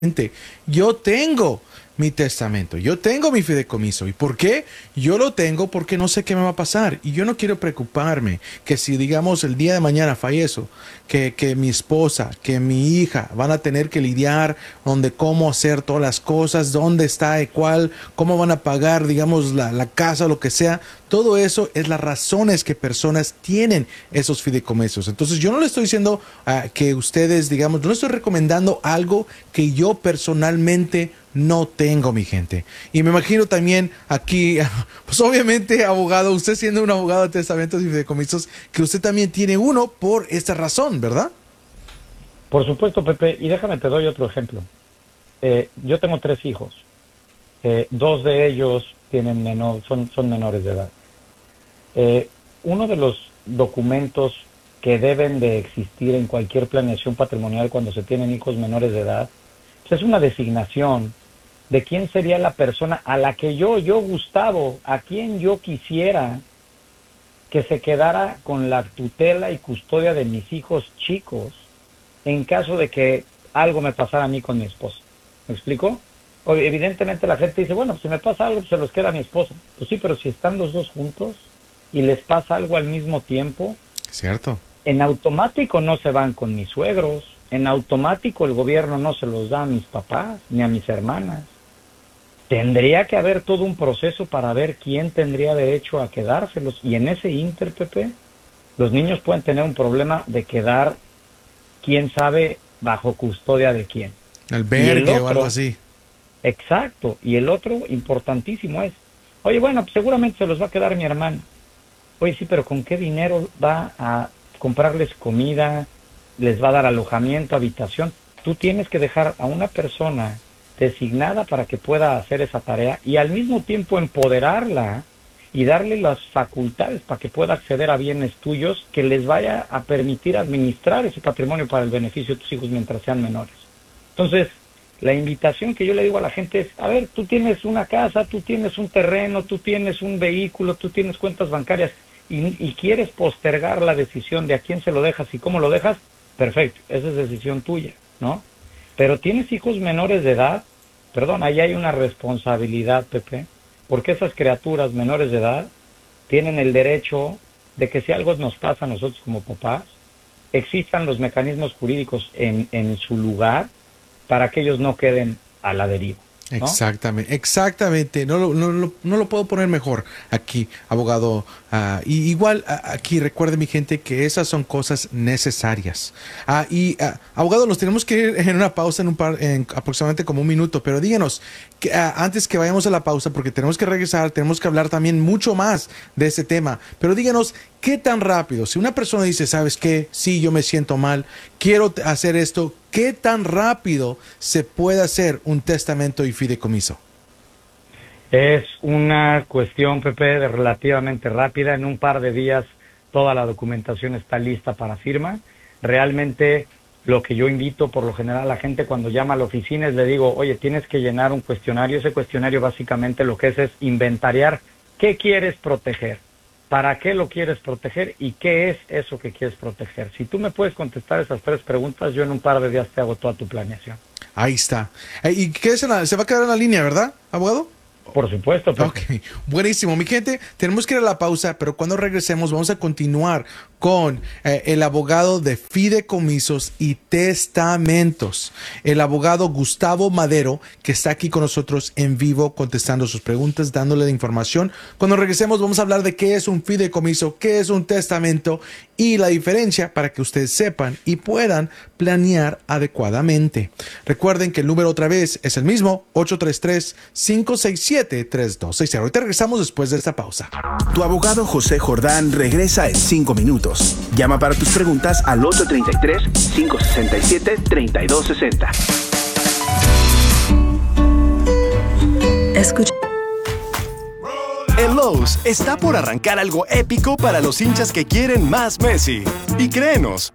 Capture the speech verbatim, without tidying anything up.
Yo tengo mi testamento, yo tengo mi fideicomiso. ¿Y por qué? Yo lo tengo porque no sé qué me va a pasar. Y yo no quiero preocuparme que si, digamos, el día de mañana fallezco, que, que mi esposa, que mi hija van a tener que lidiar donde cómo hacer todas las cosas, dónde está y cuál, cómo van a pagar, digamos, la, la casa, lo que sea. Todo eso es las razones que personas tienen esos fideicomisos. Entonces yo no le estoy diciendo uh, que ustedes, digamos, no le estoy recomendando algo que yo personalmente no tengo, mi gente. Y me imagino también aquí, pues obviamente, abogado, usted siendo un abogado de testamentos y fideicomisos, que usted también tiene uno por esta razón, ¿verdad? Por supuesto, Pepe, y déjame te doy otro ejemplo. Eh, yo tengo tres hijos. Eh, dos de ellos tienen menor, son, son menores de edad. Eh, uno de los documentos que deben de existir en cualquier planeación patrimonial cuando se tienen hijos menores de edad, pues es una designación de quién sería la persona a la que yo, yo Gustavo, a quien yo quisiera que se quedara con la tutela y custodia de mis hijos chicos en caso de que algo me pasara a mí con mi esposa. ¿Me explico? O, evidentemente la gente dice, bueno, pues si me pasa algo, pues se los queda a mi esposa. Pues sí, pero si están los dos juntos y les pasa algo al mismo tiempo, cierto, en automático no se van con mis suegros, en automático el gobierno no se los da a mis papás ni a mis hermanas. Tendría que haber todo un proceso para ver quién tendría derecho a quedárselos, y en ese ínter, Pepe, los niños pueden tener un problema de quedar, quién sabe, bajo custodia de quién. Albergue o algo así. Exacto, y el otro importantísimo es, oye, bueno, pues seguramente se los va a quedar mi hermano. Oye, sí, pero ¿con qué dinero va a comprarles comida, les va a dar alojamiento, habitación? Tú tienes que dejar a una persona designada para que pueda hacer esa tarea y al mismo tiempo empoderarla y darle las facultades para que pueda acceder a bienes tuyos que les vaya a permitir administrar ese patrimonio para el beneficio de tus hijos mientras sean menores. Entonces, la invitación que yo le digo a la gente es, a ver, tú tienes una casa, tú tienes un terreno, tú tienes un vehículo, tú tienes cuentas bancarias y, y quieres postergar la decisión de a quién se lo dejas y cómo lo dejas, perfecto, esa es decisión tuya, ¿no? Pero tienes hijos menores de edad, perdón, ahí hay una responsabilidad, Pepe, porque esas criaturas menores de edad tienen el derecho de que si algo nos pasa a nosotros como papás, existan los mecanismos jurídicos en, en su lugar para que ellos no queden a la deriva, ¿no? Exactamente, exactamente. No, lo- no, lo- no lo puedo poner mejor aquí, abogado. Ah, y igual ah, aquí recuerde, mi gente, que esas son cosas necesarias. Ah, y ah, abogado, nos tenemos que ir en una pausa en un par, en aproximadamente como un minuto, pero díganos que, ah, antes que vayamos a la pausa, porque tenemos que regresar, tenemos que hablar también mucho más de ese tema. Pero díganos qué tan rápido, si una persona dice, ¿sabes qué? Sí, yo me siento mal, quiero t- hacer esto. ¿Qué tan rápido se puede hacer un testamento y fideicomiso? Es una cuestión, Pepe, de relativamente rápida. En un par de días toda la documentación está lista para firma. Realmente lo que yo invito por lo general a la gente cuando llama a la oficina es le digo, oye, tienes que llenar un cuestionario. Ese cuestionario básicamente lo que es es inventariar qué quieres proteger, para qué lo quieres proteger y qué es eso que quieres proteger. Si tú me puedes contestar esas tres preguntas, yo en un par de días te hago toda tu planeación. Ahí está. Eh, ¿Y qué es en la- se va a quedar en la línea, verdad, abogado? Por supuesto, Pepe. Ok, buenísimo. Mi gente, tenemos que ir a la pausa, pero cuando regresemos vamos a continuar con eh, el abogado de fideicomisos y testamentos, el abogado Gustavo Madero, que está aquí con nosotros en vivo contestando sus preguntas, dándole la información. Cuando regresemos vamos a hablar de qué es un fideicomiso, qué es un testamento y la diferencia para que ustedes sepan y puedan planear adecuadamente. Recuerden que el número otra vez es el mismo, ocho tres tres, cinco seis siete, tres dos seis cero. Ahorita regresamos después de esta pausa. Tu abogado José Jordán regresa en cinco minutos. Llama para tus preguntas al ocho tres tres, cinco seis siete, tres dos seis cero. Escucha. En Lowe's está por arrancar algo épico para los hinchas que quieren más Messi. Y créenos,